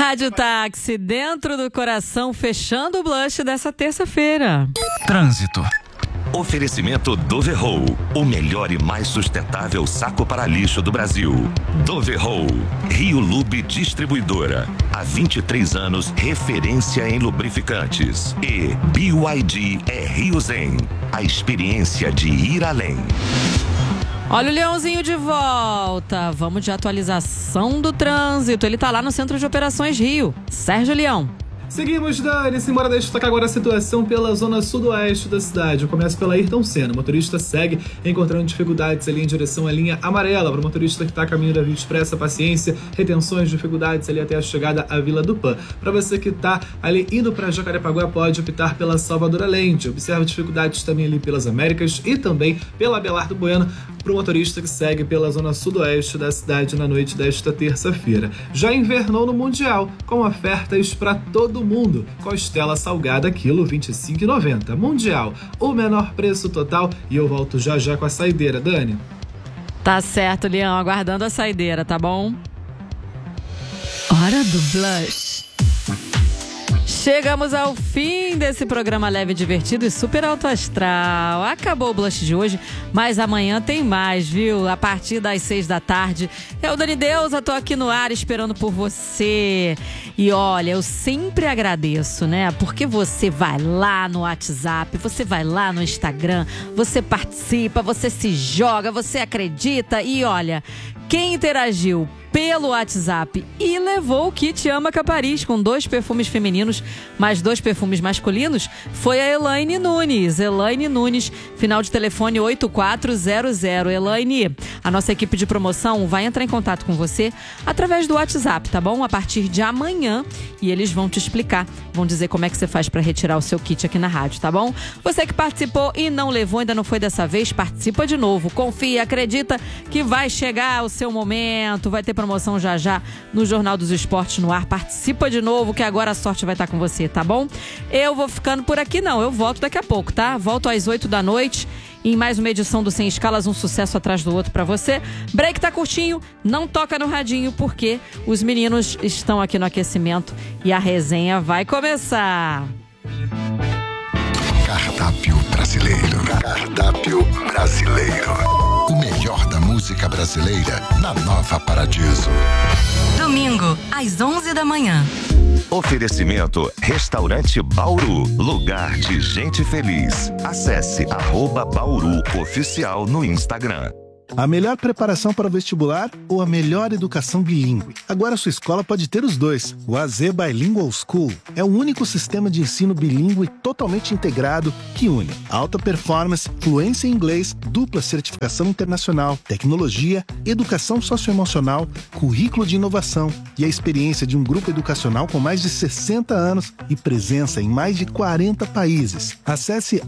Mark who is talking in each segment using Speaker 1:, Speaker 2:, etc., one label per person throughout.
Speaker 1: Rádio Táxi, dentro do coração, fechando o blush dessa terça-feira.
Speaker 2: Trânsito.
Speaker 3: Oferecimento Doverroll, o melhor e mais sustentável saco para lixo do Brasil. Doverroll, Rio Lube Distribuidora. Há 23 anos, referência em lubrificantes. E BYD é Rio Zen, a experiência de ir além.
Speaker 1: Olha o Leãozinho de volta. Vamos de atualização do trânsito. Ele tá lá no Centro de Operações Rio. Sérgio Leão.
Speaker 4: Seguimos, Dani. Simbora destacar agora a situação pela zona sudoeste da cidade. Eu começo pela Ayrton Senna. O motorista segue encontrando dificuldades ali em direção à linha amarela. Para o motorista que está a caminho da Via Expressa, paciência, retenções, dificuldades ali até a chegada à Vila do Pan. Para você que está ali indo para Jacarepaguá, pode optar pela Salvador Allende. Observa dificuldades também ali pelas Américas e também pela Abelardo Bueno, para o motorista que segue pela zona sudoeste da cidade na noite desta terça-feira. Já invernou no Mundial, com ofertas para todo mundo. Costela salgada, quilo R$ 25,90. Mundial, o menor preço total. E eu volto já já com a saideira, Dani.
Speaker 1: Tá certo, Leão, aguardando a saideira, tá bom? Hora do blush. Chegamos ao fim desse programa leve, divertido e super alto astral. Acabou o blush de hoje, mas amanhã tem mais, viu? A partir das 6 da tarde. Eu, Dani Deusa, tô aqui no ar esperando por você. E olha, eu sempre agradeço, né? Porque você vai lá no WhatsApp, você vai lá no Instagram, você participa, você se joga, você acredita. E olha, quem interagiu pelo WhatsApp e levou o kit Amaca Paris com 2 perfumes femininos mais 2 perfumes masculinos foi a Elaine Nunes. Elaine Nunes, final de telefone 8400. Elaine, a nossa equipe de promoção vai entrar em contato com você através do WhatsApp, tá bom? A partir de amanhã, e eles vão te explicar, vão dizer como é que você faz para retirar o seu kit aqui na rádio, tá bom? Você que participou e não levou, ainda não foi dessa vez, participa de novo. Confia, acredita que vai chegar o seu momento, vai ter promoção já já no Jornal dos Esportes no ar. Participa de novo que agora a sorte vai estar com você, tá bom? Eu vou ficando por aqui não, eu volto daqui a pouco, tá? Volto às 8 da noite em mais uma edição do Sem Escalas, um sucesso atrás do outro pra você. Break tá curtinho, não toca no radinho porque os meninos estão aqui no aquecimento e a resenha vai começar.
Speaker 5: Cardápio brasileiro. Cardápio brasileiro. O melhor da música brasileira na Nova Paradiso.
Speaker 6: Domingo, às 11 da manhã.
Speaker 3: Oferecimento Restaurante Bauru, lugar de gente feliz. Acesse @Bauru Oficial no Instagram.
Speaker 7: A melhor preparação para o vestibular ou a melhor educação bilíngue? Agora sua escola pode ter os dois. O AZ Bilingual School é o único sistema de ensino bilíngue totalmente integrado que une alta performance, fluência em inglês, dupla certificação internacional, tecnologia, educação socioemocional, currículo de inovação e a experiência de um grupo educacional com mais de 60 anos e presença em mais de 40 países. Acesse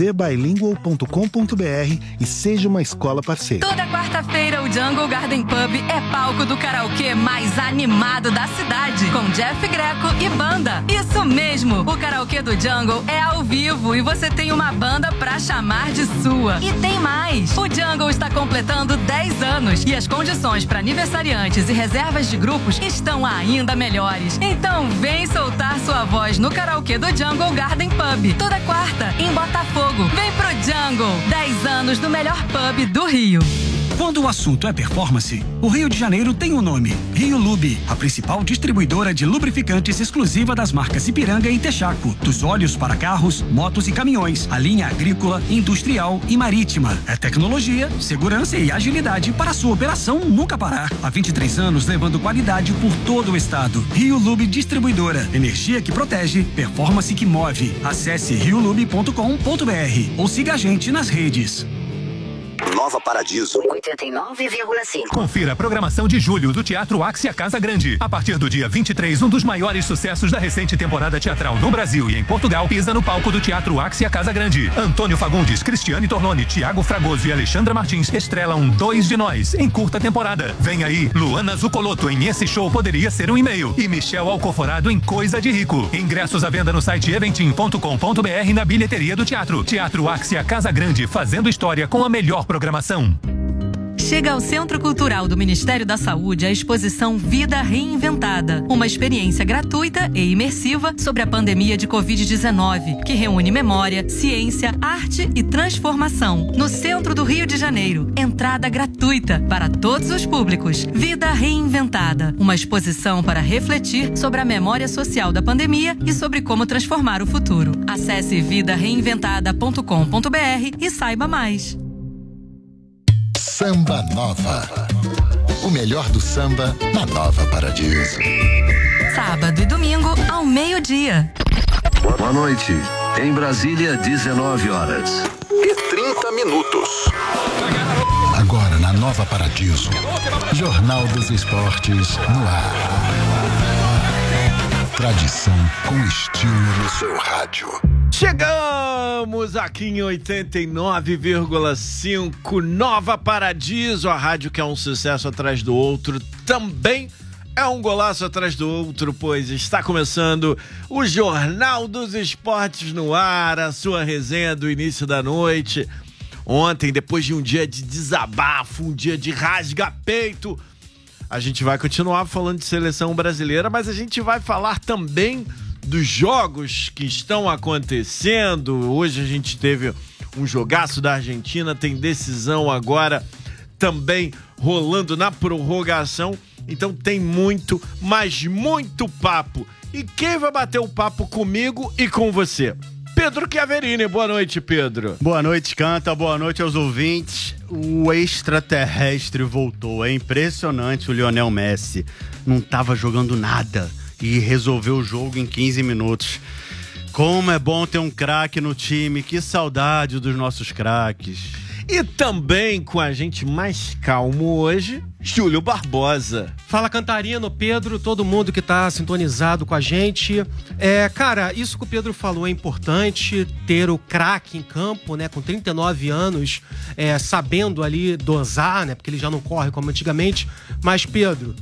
Speaker 7: azbilingual.com.br e seja uma escola parceira.
Speaker 6: Toda quarta-feira, o Jungle Garden Pub é palco do karaokê mais animado da cidade, com Jeff Greco e banda. Isso mesmo, o karaokê do Jungle é ao vivo e você tem uma banda pra chamar de sua. E tem mais! O Jungle está completando 10 anos e as condições para aniversariantes e reservas de grupos estão ainda melhores. Então vem soltar sua voz no karaokê do Jungle Garden Pub, toda quarta, em Botafogo. Vem pro Jungle, 10 anos do melhor pub do Rio.
Speaker 2: Quando o assunto é performance, o Rio de Janeiro tem um nome: Rio Lube, a principal distribuidora de lubrificantes exclusiva das marcas Ipiranga e Texaco. Dos óleos para carros, motos e caminhões, a linha agrícola, industrial e marítima. É tecnologia, segurança e agilidade para a sua operação nunca parar. Há 23 anos levando qualidade por todo o estado. Rio Lube Distribuidora. Energia que protege, performance que move. Acesse riolube.com.br ou siga a gente nas redes.
Speaker 5: Nova Paradiso
Speaker 6: 89,5.
Speaker 8: Confira a programação de julho do Teatro Axia Casa Grande. A partir do dia 23, um dos maiores sucessos da recente temporada teatral no Brasil e em Portugal pisa no palco do Teatro Axia Casa Grande. Antônio Fagundes, Cristiane Torlone, Tiago Fragoso e Alexandra Martins estrelam Dois de Nós em curta temporada. Vem aí Luana Zucoloto em Esse Show Poderia Ser um E-mail e Michel Alcoforado em Coisa de Rico. Ingressos à venda no site eventim.com.br e na bilheteria do teatro. Teatro Axia Casa Grande, fazendo história com a melhor programação.
Speaker 6: Chega ao Centro Cultural do Ministério da Saúde a exposição Vida Reinventada, uma experiência gratuita e imersiva sobre a pandemia de Covid-19, que reúne memória, ciência, arte e transformação. No centro do Rio de Janeiro, entrada gratuita para todos os públicos. Vida Reinventada, uma exposição para refletir sobre a memória social da pandemia e sobre como transformar o futuro. Acesse vidareinventada.com.br e saiba mais.
Speaker 5: Samba Nova. O melhor do samba na Nova Paradiso.
Speaker 6: Sábado e domingo ao meio-dia.
Speaker 9: Boa noite. Em Brasília, 19 horas.
Speaker 5: E 30 minutos. Agora na Nova Paradiso. Jornal dos Esportes no ar. Tradição com estilo no seu rádio.
Speaker 10: Chegamos aqui em 89,5 Nova Paradiso, a rádio que é um sucesso atrás do outro, também é um golaço atrás do outro, pois está começando o Jornal dos Esportes no ar, a sua resenha do início da noite. Ontem, depois de um dia de desabafo, um dia de rasga-peito, a gente vai continuar falando de seleção brasileira, mas a gente vai falar também dos jogos que estão acontecendo. Hoje a gente teve um jogaço da Argentina, tem decisão agora também rolando na prorrogação. Então tem muito, mas muito papo. E quem vai bater o papo comigo e com você? Pedro Chiaverini. Boa noite, Pedro.
Speaker 11: Boa noite, Canta. Boa noite aos ouvintes. O extraterrestre voltou. É impressionante, o Lionel Messi. Não estava jogando nada e resolveu o jogo em 15 minutos. Como é bom ter um craque no time. Que saudade dos nossos craques.
Speaker 10: E também com a gente mais calmo hoje, Júlio Barbosa.
Speaker 12: Fala, Cantarino, Pedro, todo mundo que tá sintonizado com a gente. Cara, isso que o Pedro falou é importante, ter o craque em campo, né, com 39 anos, sabendo ali dosar, né, porque ele já não corre como antigamente. Mas, Pedro,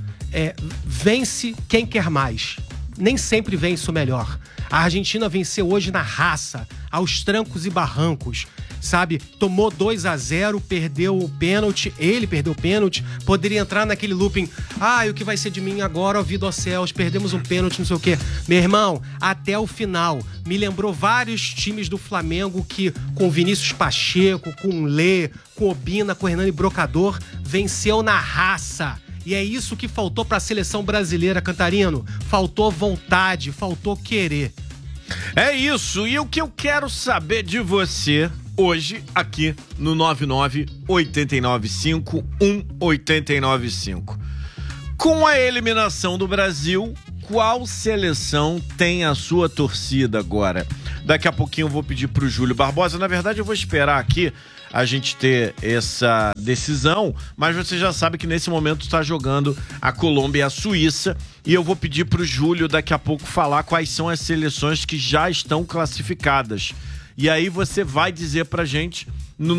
Speaker 12: vence quem quer mais. Nem sempre vence o melhor. A Argentina venceu hoje na raça, aos trancos e barrancos. Sabe, tomou 2-0, perdeu o pênalti, ele perdeu o pênalti, poderia entrar naquele looping, o que vai ser de mim agora, ó vida aos céus, perdemos um pênalti, não sei o quê. Meu irmão, até o final, me lembrou vários times do Flamengo que, com Vinícius Pacheco, com Lê, com Obina, com Hernani Brocador, venceu na raça. E é isso que faltou para a seleção brasileira, Cantarino. Faltou vontade, faltou querer.
Speaker 10: É isso, e o que eu quero saber de você hoje, aqui no 99-895-1895. Com a eliminação do Brasil, qual seleção tem a sua torcida agora? Daqui a pouquinho eu vou pedir pro Júlio Barbosa. Na verdade, eu vou esperar aqui a gente ter essa decisão, mas você já sabe que nesse momento está jogando a Colômbia e a Suíça, e eu vou pedir pro Júlio daqui a pouco falar quais são as seleções que já estão classificadas. E aí você vai dizer pra gente no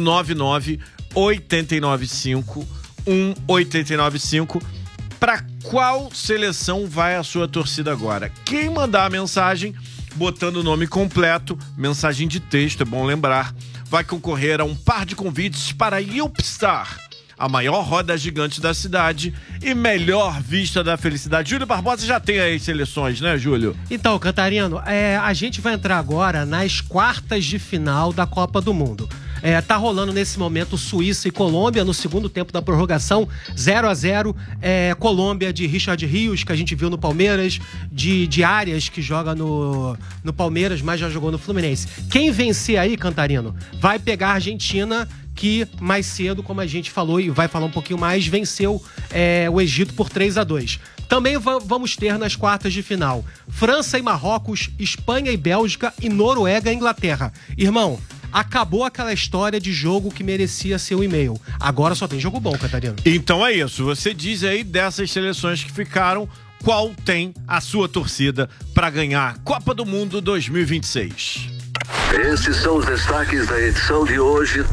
Speaker 10: 99-895-1895 pra qual seleção vai a sua torcida agora. Quem mandar a mensagem botando o nome completo, mensagem de texto, é bom lembrar, vai concorrer a um par de convites para Yupstar, a maior roda gigante da cidade e melhor vista da felicidade. Júlio Barbosa já tem aí seleções, né, Júlio?
Speaker 12: Então, Cantarino, a gente vai entrar agora nas quartas de final da Copa do Mundo. Tá rolando nesse momento Suíça e Colômbia no segundo tempo da prorrogação, 0-0. Colômbia de Richard Rios, que a gente viu no Palmeiras, de Arias, que joga no Palmeiras, mas já jogou no Fluminense. Quem vencer aí, Cantarino, vai pegar a Argentina, que mais cedo, como a gente falou e vai falar um pouquinho mais, venceu o Egito por 3-2. Também vamos ter nas quartas de final França e Marrocos, Espanha e Bélgica e Noruega e Inglaterra. Irmão, acabou aquela história de jogo que merecia ser o e-mail. Agora só tem jogo bom, Catarina.
Speaker 10: Então é isso. Você diz aí dessas seleções que ficaram, qual tem a sua torcida para ganhar Copa do Mundo 2026?
Speaker 9: Esses são os destaques da edição de hoje.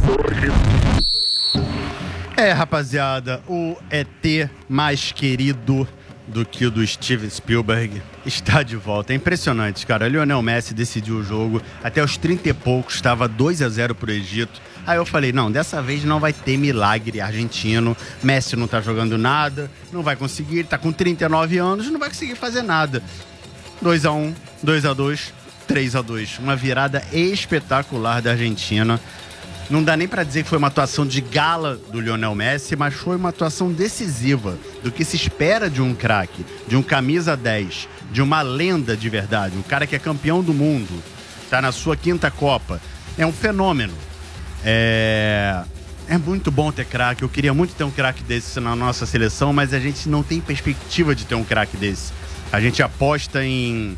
Speaker 11: Rapaziada, o ET mais querido do que o do Steven Spielberg está de volta. É impressionante, cara. Lionel Messi decidiu o jogo. Até os 30 e poucos, estava 2-0 pro Egito. Aí eu falei, não, dessa vez não vai ter milagre argentino. Messi não tá jogando nada, não vai conseguir. Ele tá com 39 anos, não vai conseguir fazer nada. 2-1, 2-2, 3-2. Uma virada espetacular da Argentina. Não dá nem pra dizer que foi uma atuação de gala do Lionel Messi, mas foi uma atuação decisiva do que se espera de um craque, de um camisa 10, de uma lenda de verdade, um cara que é campeão do mundo, tá na sua 5ª Copa. É um fenômeno. É muito bom ter craque. Eu queria muito ter um craque desse na nossa seleção, mas a gente não tem perspectiva de ter um craque desse. A gente aposta em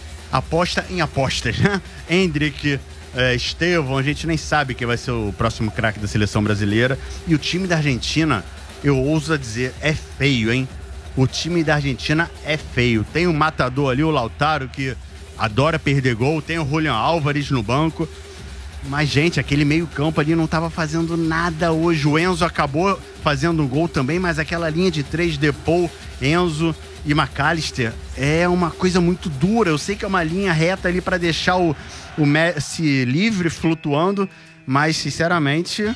Speaker 11: apostas, né? Hendrick, Estevão, a gente nem sabe quem vai ser o próximo craque da seleção brasileira. E o time da Argentina, eu ouso dizer, é feio, hein? O time da Argentina é feio. Tem um matador ali, o Lautaro, que adora perder gol. Tem o Julián Álvares no banco. Mas, gente, aquele meio-campo ali não estava fazendo nada hoje. O Enzo acabou fazendo um gol também, mas aquela linha de 3, Depou, Enzo e McAllister é uma coisa muito dura. Eu sei que é uma linha reta ali para deixar o Messi livre, flutuando, mas, sinceramente,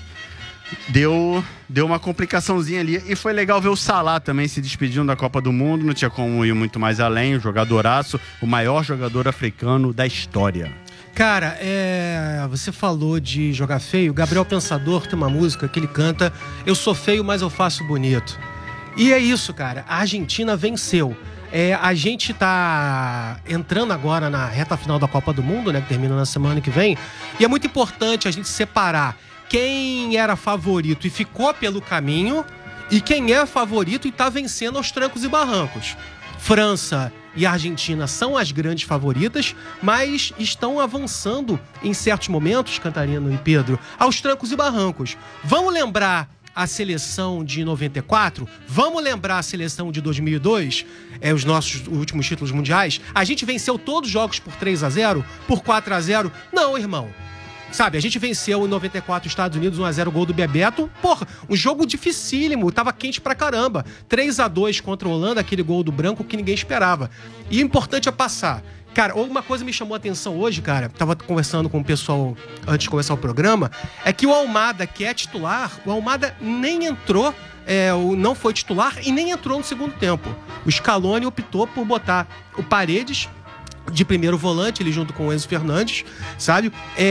Speaker 11: deu uma complicaçãozinha ali. E foi legal ver o Salah também se despedindo da Copa do Mundo. Não tinha como ir muito mais além. O jogadoraço, o maior jogador africano da história.
Speaker 12: Cara, você falou de jogar feio. Gabriel Pensador tem uma música que ele canta: eu sou feio, mas eu faço bonito. E é isso, cara. A Argentina venceu. A gente tá entrando agora na reta final da Copa do Mundo, né? Que termina na semana que vem. E é muito importante a gente separar quem era favorito e ficou pelo caminho e quem é favorito e tá vencendo aos trancos e barrancos. França e Argentina são as grandes favoritas, mas estão avançando em certos momentos, Cantarino e Pedro, aos trancos e barrancos. Vamos lembrar a seleção de 94? Vamos lembrar a seleção de 2002? Os nossos últimos títulos mundiais? A gente venceu todos os jogos por 3-0? Por 4-0? Não, irmão. Sabe, a gente venceu em 94 os Estados Unidos, 1-0, gol do Bebeto. Porra, um jogo dificílimo, tava quente pra caramba. 3-2 contra a Holanda, aquele gol do Branco que ninguém esperava. E o importante é passar. Cara, uma coisa me chamou a atenção hoje, cara, tava conversando com o pessoal antes de começar o programa, é que o Almada, que é titular, o Almada nem entrou, não foi titular e nem entrou no segundo tempo. O Scaloni optou por botar o Paredes de primeiro volante, ele junto com o Enzo Fernandes, sabe?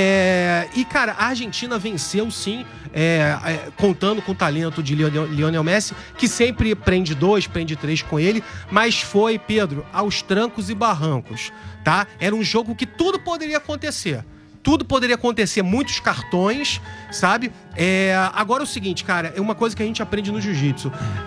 Speaker 12: E, cara, a Argentina venceu, sim, contando com o talento de Lionel Messi, que sempre prende 2, prende 3 com ele, mas foi, Pedro, aos trancos e barrancos, tá? Era um jogo que tudo poderia acontecer. Tudo poderia acontecer, muitos cartões, sabe? Agora é o seguinte, cara, é uma coisa que a gente aprende no jiu-jitsu.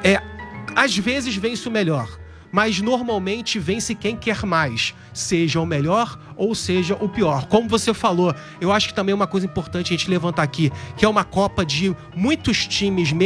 Speaker 12: Às vezes vence o melhor, mas normalmente vence quem quer mais, seja o melhor ou seja o pior. Como você falou, eu acho que também é uma coisa importante a gente levantar aqui, que é uma Copa de muitos times